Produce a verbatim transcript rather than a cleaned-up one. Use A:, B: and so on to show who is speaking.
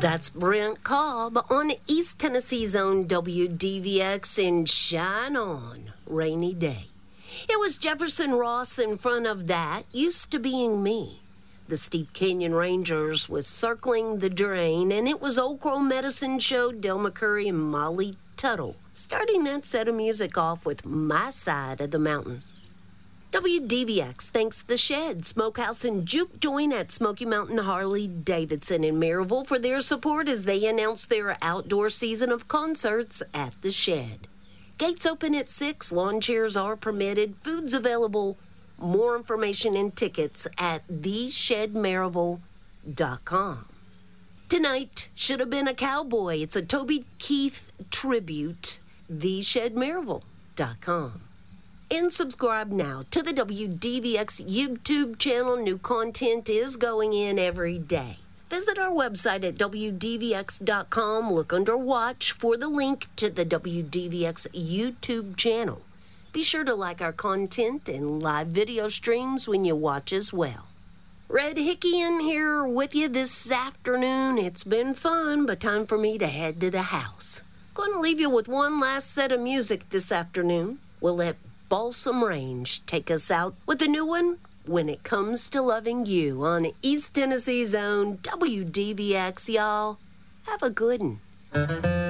A: That's Brent Cobb on East Tennessee's own W D V X in Shine On, Rainy Day. It was Jefferson Ross in front of that, Used to Being Me. The Steep Canyon Rangers was Circling the Drain, and it was Old Crow Medicine Show, Del McCurry and Molly Tuttle, starting that set of music off with My Side of the Mountain. W D V X thanks The Shed, Smokehouse and Juke Joint at Smoky Mountain Harley-Davidson in Maryville for their support as they announce their outdoor season of concerts at The Shed. Gates open at six, lawn chairs are permitted, food's available. More information and tickets at the shed maryville dot com. Tonight should have been a cowboy. It's a Toby Keith tribute, the shed maryville dot com. And subscribe now to the W D V X YouTube channel. New content is going in every day. Visit our website at W D V X dot com. Look under Watch for the link to the W D V X YouTube channel. Be sure to like our content and live video streams when you watch as well. Red Hickey in here with you this afternoon. It's been fun, but time for me to head to the house. Going to leave you with one last set of music this afternoon. We'll let Balsam Range take us out with a new one, When It Comes to Loving You, on East Tennessee's own W D V X, y'all. Have a good one.